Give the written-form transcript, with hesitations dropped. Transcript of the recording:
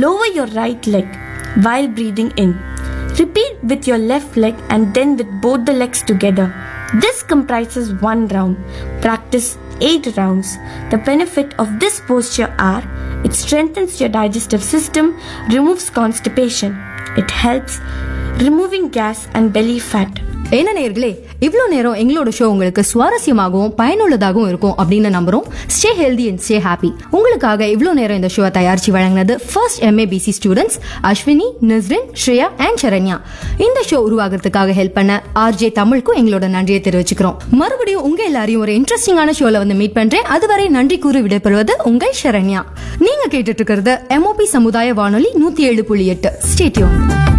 Lower your right leg while breathing in. Repeat with your left leg and then with both the legs together. This comprises one round. Practice 8 rounds. The benefit of this posture are: it strengthens your digestive system, removes constipation. It helps removing gas and belly fat. என்ன நேயர்களே, இவ்வளோ நேரம் எங்களோட show உங்களுக்கு சுவாரஸ்யமாகவும் பயனுள்ளதாகவும் இருக்கும் அப்படின்னு நம்புறோம். Stay healthy and stay happy. உங்களுக்காக இவ்வளோ நேரம் இந்த ஷோவை தயாரிச்சு வழங்கினது first MABC students Ashwini, Nasrin, Shreya and Saranya. இந்த ஷோ உருவாகிறதுக்காக ஹெல்ப் பண்ண RJ தமிழுக்கும் எங்களோட நன்றியை தெரிவிச்சுக்கிறோம். மறுபடியும் உங்க எல்லாரையும் ஒரு இன்ட்ரெஸ்டிங்கான ஷோல வந்து மீட் பண்றேன். அதுவரை நன்றி கூறி விடைபெறுவது உங்கள் சரண்யா. நீங்க கேட்டுட்டு இருக்கிறது MOP சமுதாய வானொலி 107.8. Stay tune.